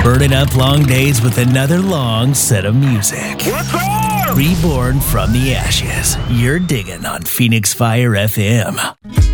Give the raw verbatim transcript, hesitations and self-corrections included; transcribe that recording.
Burning up long days with another long set of music. What's up? Reborn from the ashes. You're digging on Phoenix Fire F M.